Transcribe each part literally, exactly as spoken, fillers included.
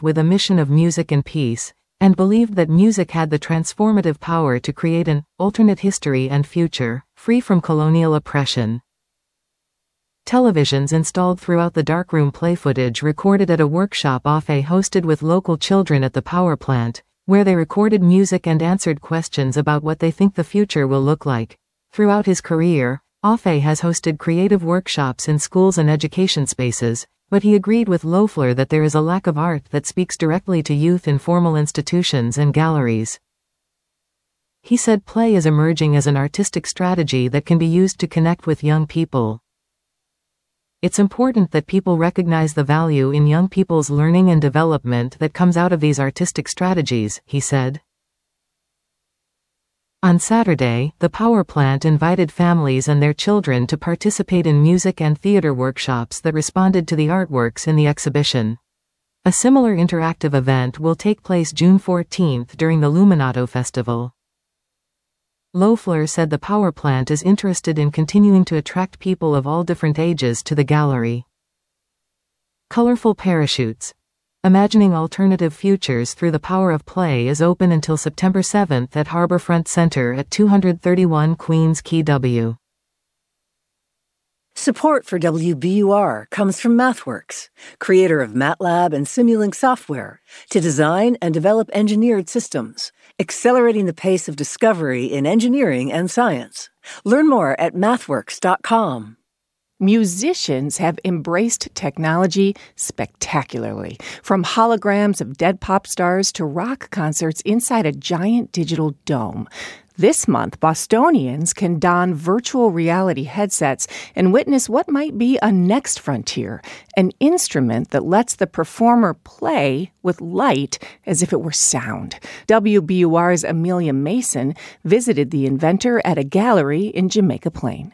with a mission of music and peace, and believed that music had the transformative power to create an alternate history and future, free from colonial oppression. Televisions installed throughout the darkroom play footage recorded at a workshop Afe hosted with local children at the power plant, where they recorded music and answered questions about what they think the future will look like. Throughout his career, Afe has hosted creative workshops in schools and education spaces, but he agreed with Loeffler that there is a lack of art that speaks directly to youth in formal institutions and galleries. He said play is emerging as an artistic strategy that can be used to connect with young people. It's important that people recognize the value in young people's learning and development that comes out of these artistic strategies, he said. On Saturday, the power plant invited families and their children to participate in music and theater workshops that responded to the artworks in the exhibition. A similar interactive event will take place June fourteenth during the Luminato Festival. Loeffler said the power plant is interested in continuing to attract people of all different ages to the gallery. Colorful Parachutes. Imagining Alternative Futures Through the Power of Play is open until September seventh at Harborfront Center at two thirty-one Queens Quay W. Support for W B U R comes from MathWorks, creator of MATLAB and Simulink software, to design and develop engineered systems, accelerating the pace of discovery in engineering and science. Learn more at mathworks dot com. Musicians have embraced technology spectacularly, from holograms of dead pop stars to rock concerts inside a giant digital dome. This month, Bostonians can don virtual reality headsets and witness what might be a next frontier, an instrument that lets the performer play with light as if it were sound. W B U R's Amelia Mason visited the inventor at a gallery in Jamaica Plain.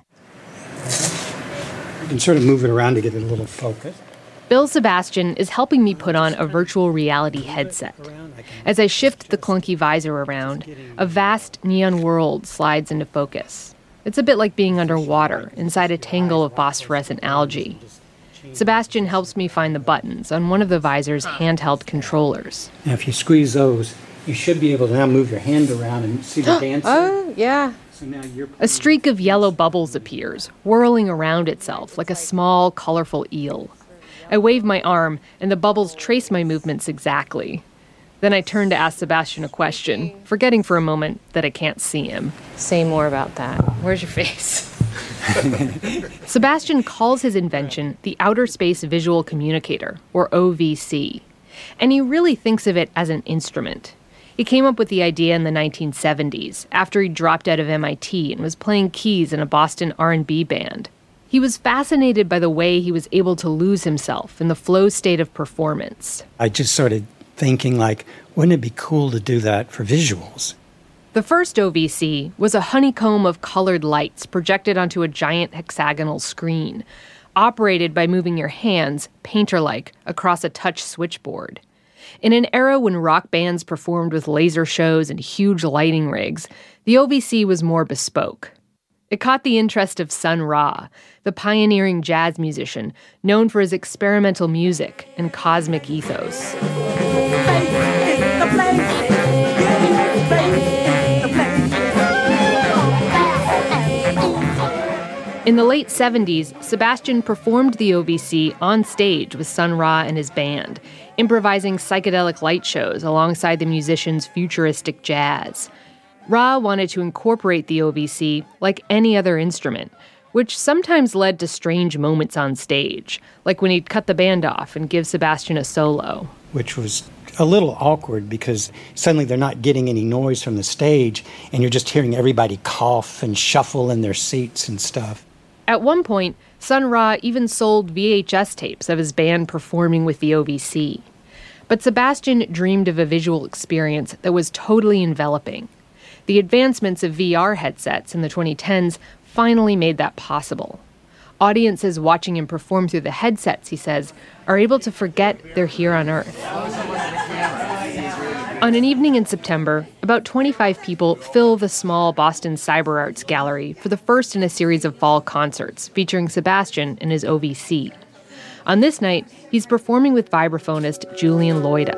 You can sort of move it around to get it a little focus. Bill Sebastian is helping me put on a virtual reality headset. As I shift the clunky visor around, a vast neon world slides into focus. It's a bit like being underwater, inside a tangle of phosphorescent algae. Sebastian helps me find the buttons on one of the visor's handheld controllers. Now, if you squeeze those, you should be able to now move your hand around and see the dancer. Oh, yeah. So now you're A streak of yellow bubbles appears, whirling around itself like a small, colorful eel. I wave my arm, and the bubbles trace my movements exactly. Then I turn to ask Sebastian a question, forgetting for a moment that I can't see him. Say more about that. Where's your face? Sebastian calls his invention the Outer Space Visual Communicator, or O V C. And he really thinks of it as an instrument. He came up with the idea in the nineteen seventies, after he dropped out of M I T and was playing keys in a Boston R and B band. He was fascinated by the way he was able to lose himself in the flow state of performance. I just started thinking, like, wouldn't it be cool to do that for visuals? The first O V C was a honeycomb of colored lights projected onto a giant hexagonal screen, operated by moving your hands, painter-like, across a touch switchboard. In an era when rock bands performed with laser shows and huge lighting rigs, the O V C was more bespoke. It caught the interest of Sun Ra, the pioneering jazz musician known for his experimental music and cosmic ethos. In the late seventies, Sebastian performed the O V C on stage with Sun Ra and his band, improvising psychedelic light shows alongside the musician's futuristic jazz. Ra wanted to incorporate the O V C like any other instrument, which sometimes led to strange moments on stage, like when he'd cut the band off and give Sebastian a solo. Which was a little awkward because suddenly they're not getting any noise from the stage and you're just hearing everybody cough and shuffle in their seats and stuff. At one point, Sun Ra even sold V H S tapes of his band performing with the O V C. But Sebastian dreamed of a visual experience that was totally enveloping. The advancements of V R headsets in the twenty tens finally made that possible. Audiences watching him perform through the headsets, he says, are able to forget they're here on Earth. On an evening in September, about twenty-five people fill the small Boston Cyber Arts Gallery for the first in a series of fall concerts featuring Sebastian and his O V C. On this night, he's performing with vibraphonist Julian Loida.